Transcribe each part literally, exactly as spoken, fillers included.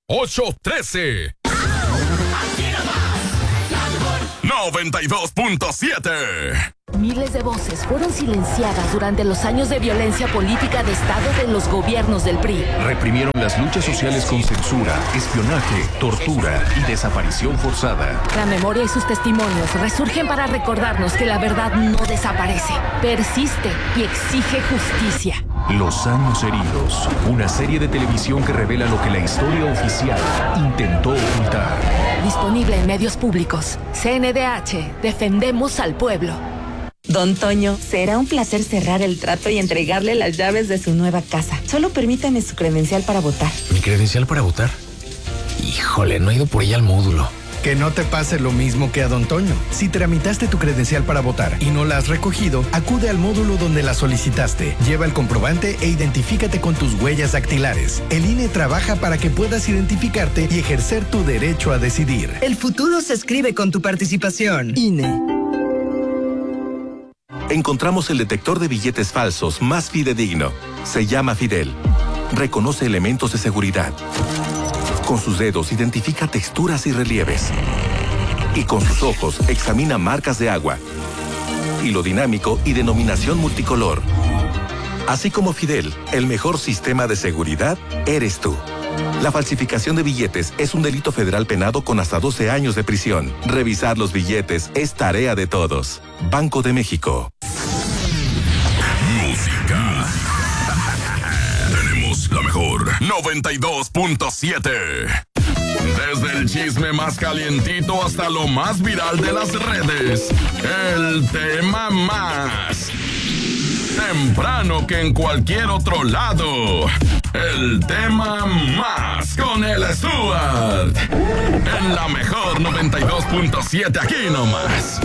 ocho trece. noventa y dos punto siete. Miles de voces fueron silenciadas durante los años de violencia política de Estado de los gobiernos del P R I. Reprimieron las luchas sociales con censura, espionaje, tortura y desaparición forzada. La memoria y sus testimonios resurgen para recordarnos que la verdad no desaparece, persiste y exige justicia. Los años heridos, una serie de televisión que revela lo que la historia oficial intentó ocultar. Disponible en medios públicos. C N D H, defendemos al pueblo. Don Toño, será un placer cerrar el trato y entregarle las llaves de su nueva casa. Solo permítame su credencial para votar. ¿Mi credencial para votar? Híjole, no he ido por ella al módulo. Que no te pase lo mismo que a Don Toño. Si tramitaste tu credencial para votar y no la has recogido, acude al módulo donde la solicitaste. Lleva el comprobante e identifícate con tus huellas dactilares. El I N E trabaja para que puedas identificarte y ejercer tu derecho a decidir. El futuro se escribe con tu participación. I N E. Encontramos el detector de billetes falsos más fidedigno. Se llama Fidel. Reconoce elementos de seguridad. Con sus dedos identifica texturas y relieves. Y con sus ojos examina marcas de agua, hilo dinámico y denominación multicolor. Así como Fidel, el mejor sistema de seguridad eres tú. La falsificación de billetes es un delito federal penado con hasta doce años de prisión. Revisar los billetes es tarea de todos. Banco de México. Música. Tenemos la mejor. noventa y dos punto siete. Desde el chisme más calientito hasta lo más viral de las redes. El tema más temprano que en cualquier otro lado. El tema más con el Stuart. En la mejor noventa y dos punto siete, aquí nomás.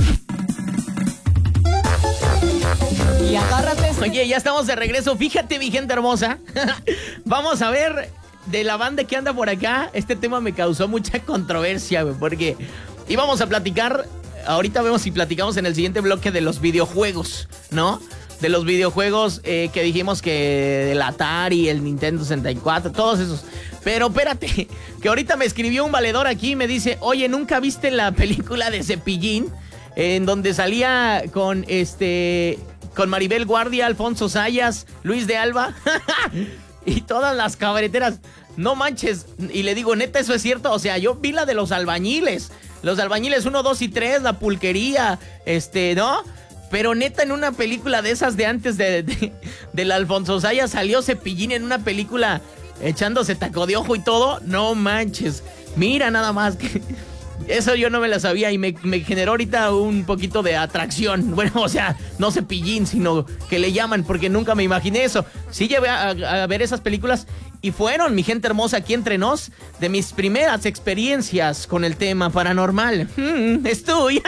Y agárrate. Oye, ya estamos de regreso. Fíjate, mi gente hermosa. Vamos a ver de la banda que anda por acá. Este tema me causó mucha controversia, porque íbamos a platicar. Ahorita vemos si platicamos en el siguiente bloque de los videojuegos, ¿no? De los videojuegos eh, que dijimos que el Atari, el Nintendo sesenta y cuatro, todos esos. Pero espérate, que ahorita me escribió un valedor aquí y me dice: oye, ¿nunca viste la película de Cepillín? En donde salía con este... con Maribel Guardia, Alfonso Sayas, Luis de Alba y todas las cabreteras. No manches. Y le digo, neta, ¿eso es cierto? O sea, yo vi la de los albañiles. Los albañiles uno, dos y tres, la pulquería, este, ¿no? Pero neta, en una película de esas de antes de, de, del Alfonso Sayas salió Cepillín en una película echándose taco de ojo y todo. No manches. Mira nada más que... Eso yo no me la sabía y me, me generó ahorita un poquito de atracción. Bueno, o sea, no Cepillín, sino que le llaman, porque nunca me imaginé eso. Sí llevé a, a ver esas películas y fueron, mi gente hermosa, aquí entre nos, de mis primeras experiencias con el tema paranormal. Mm, estoy.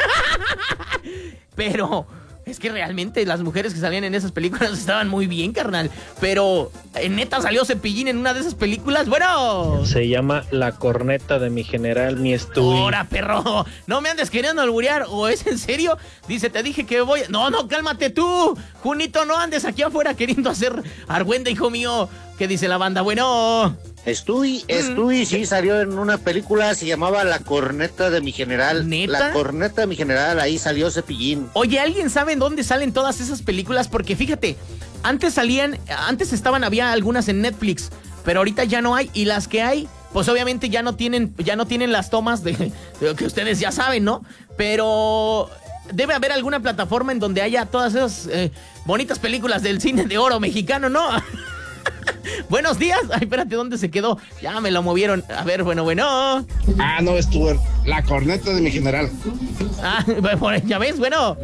Pero... es que realmente las mujeres que salían en esas películas estaban muy bien, carnal. Pero, ¿en neta salió Cepillín en una de esas películas? Bueno. Se llama La corneta de mi general, mi Stewie. ¡Hora, perro! No me andes queriendo alburear. ¿O es en serio? Dice, te dije que voy... No, no, cálmate tú. Junito, no andes aquí afuera queriendo hacer argüenda, hijo mío. ¿Qué dice la banda? Bueno... Stewie, Stewie sí salió en una película, se llamaba La corneta de mi general. ¿Neta? La corneta de mi general, ahí salió Cepillín. Oye, ¿alguien sabe en dónde salen todas esas películas? Porque fíjate, antes salían, antes estaban, había algunas en Netflix, pero ahorita ya no hay, y las que hay, pues obviamente ya no tienen, ya no tienen las tomas de, de que ustedes ya saben, ¿no? Pero debe haber alguna plataforma en donde haya todas esas eh, bonitas películas del cine de oro mexicano, ¿no? Buenos días. Ay, espérate, ¿dónde se quedó? Ya me lo movieron. A ver, bueno, bueno. Ah, no, Stuart. La corneta de mi general. Ah, bueno, ya ves, bueno.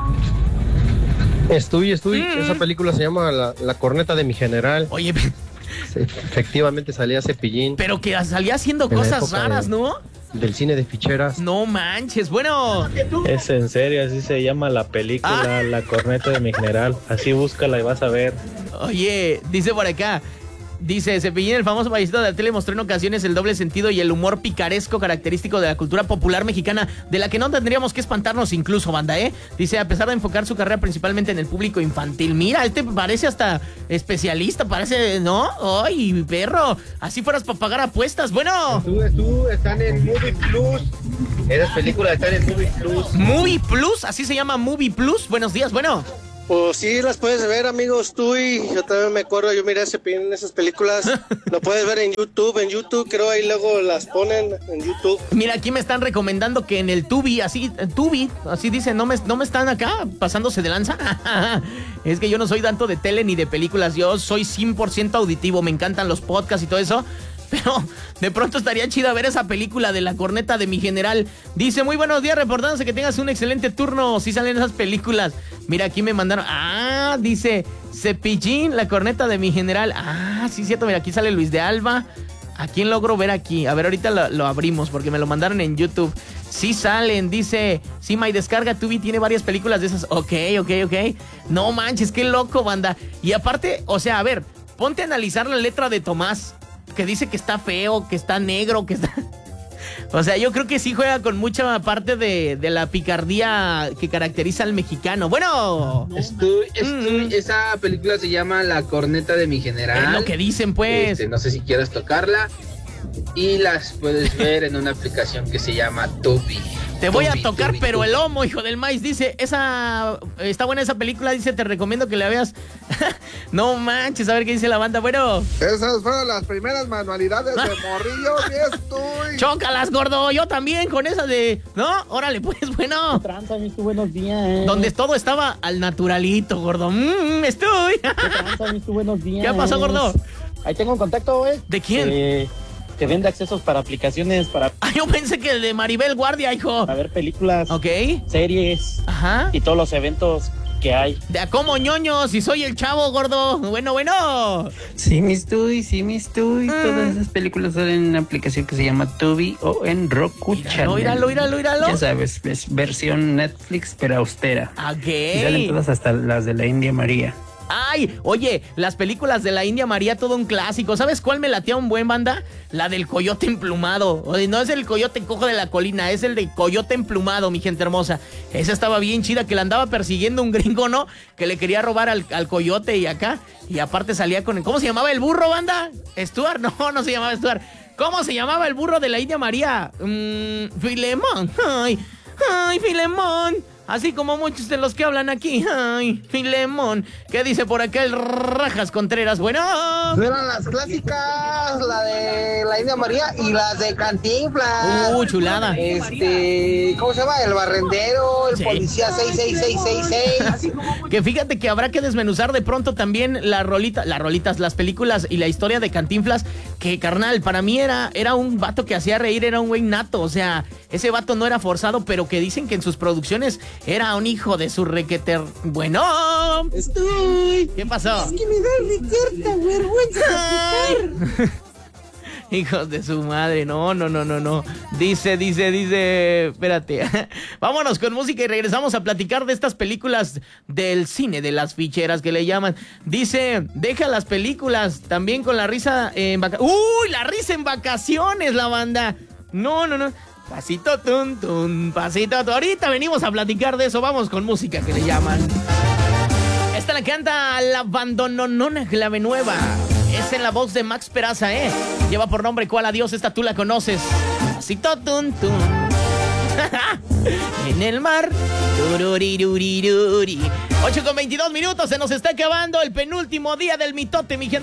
Estoy, estoy. Mm. Esa película se llama La, La corneta de mi general. Oye, sí, efectivamente salía Cepillín. Pero que salía haciendo cosas raras, de, ¿no? Del cine de ficheras. No manches, bueno. Es en serio, así se llama la película, ah. La corneta de mi general. Así búscala y vas a ver. Oye, dice por acá, Dice, Cepillín, el famoso payasito de la tele, mostró en ocasiones el doble sentido y el humor picaresco característico de la cultura popular mexicana, de la que no tendríamos que espantarnos incluso, banda, ¿eh? Dice, a pesar de enfocar su carrera principalmente en el público infantil. Mira, este parece hasta especialista, parece, ¿no? ¡Ay, perro! Así fueras para pagar apuestas. Bueno. Tú, tú, están en Movie Plus. Esas películas están en Movie Plus. ¿Movie Plus? ¿Así se llama Movie Plus? Buenos días, bueno. Pues sí, las puedes ver, amigos, tú y yo también me acuerdo, yo miré ese en esas películas, lo puedes ver en YouTube, en YouTube creo ahí luego las ponen en YouTube. Mira, aquí me están recomendando que en el Tubi, así, Tubi, así dicen, no me, no me están acá pasándose de lanza. Es que yo no soy tanto de tele ni de películas, yo soy cien por ciento auditivo, me encantan los podcasts y todo eso. Pero de pronto estaría chida ver esa película de La Corneta de mi General. Dice, muy buenos días, reportándose que tengas un excelente turno. Si salen esas películas. Mira, aquí me mandaron. Ah, dice Cepillín, La Corneta de mi General. Ah, sí, cierto. Mira, aquí sale Luis de Alba. ¿A quién logro ver aquí? A ver, ahorita lo, lo abrimos porque me lo mandaron en YouTube. Sí salen, dice, sí, My Descarga Tubi tiene varias películas de esas. Ok, ok, ok. No manches, qué loco, banda. Y aparte, o sea, a ver, ponte a analizar la letra de Tomás, que dice que está feo, que está negro, que está... O sea, yo creo que sí juega con mucha parte de, de la picardía que caracteriza al mexicano. Bueno. Estoy, estoy, mm. Esa película se llama La Corneta de mi General. Es lo que dicen, pues. Este, no sé si quieres tocarla. Y las puedes ver en una aplicación que se llama Tubi. Te voy Tubi, a tocar, Tubi, pero Tubi. el lomo, hijo del maíz. Dice, esa está buena esa película. Dice, te recomiendo que la veas. No manches, a ver qué dice la banda. Bueno. Esas fueron las primeras manualidades de morrillo. Y estoy. Chócalas, gordo. Yo también con esa de... ¿No? Órale, pues, bueno. Tranza, mijo, buenos días. Donde todo estaba al naturalito, gordo. Mmm, estoy. ¿Qué tranza, mijo, buenos días? ¿Qué pasó, gordo? Ahí tengo un contacto, güey. ¿De quién? Eh... que vende accesos para aplicaciones para... Ah, yo pensé que de Maribel Guardia, hijo. Para ver películas. Ok. Series. Ajá. Y todos los eventos que hay. De a cómo ñoño, si soy el chavo, gordo. Bueno, bueno. Sí, mis Tubi, sí, mis Tubi. Mm. Todas esas películas salen en una aplicación que se llama Tubi o en Roku Channel. Míralo, míralo, míralo. Ya sabes, es versión Netflix, pero austera. Ok. Y salen todas hasta las de la India María. Ay, oye, las películas de la India María, todo un clásico. ¿Sabes cuál me latía un buen, banda? La del coyote emplumado. Oye, no es el coyote cojo de la colina, es el de coyote emplumado, mi gente hermosa. Esa estaba bien chida, que la andaba persiguiendo un gringo, ¿no? Que le quería robar al, al coyote y acá. Y aparte salía con... ¿Cómo se llamaba el burro, banda? ¿Stuart? No, no se llamaba Stuart. ¿Cómo se llamaba el burro de la India María? Mmm, Filemón. Ay, ay, Filemón. Así como muchos de los que hablan aquí. Ay, Filemón. ¿Qué dice por acá el Rajas Contreras? Bueno. Eran las clásicas, la de la India María y las de Cantinflas. Uh, chulada. Este, ¿cómo se llama? El barrendero, el sí. Policía seis seis seis seis seis. Que fíjate que habrá que desmenuzar de pronto también la rolita, las rolitas, las películas y la historia de Cantinflas. Que, carnal, para mí era, era un vato que hacía reír, era un güey nato. O sea, ese vato no era forzado, pero que dicen que en sus producciones era un hijo de su requeter. Bueno. Estoy. ¿Qué pasó? Es que me da cierta vergüenza platicar. Hijos de su madre, no, no, no, no, no. Dice, dice, dice, espérate. Vámonos con música y regresamos a platicar de estas películas del cine, de las ficheras que le llaman. Dice, deja las películas también con la risa en vacaciones. ¡Uy! La risa en vacaciones, la banda. No, no, no. Pasito tun, tun, pasito tun. Ahorita venimos a platicar de eso. Vamos con música que le llaman. Esta la canta la bandononona clave nueva. Es en la voz de Max Peraza, ¿eh? Lleva por nombre ¿Cuál adiós? Esta tú la conoces. Pasito tun, tun. En el mar. ocho con veintidós minutos. Se nos está acabando el penúltimo día del mitote, mi gente.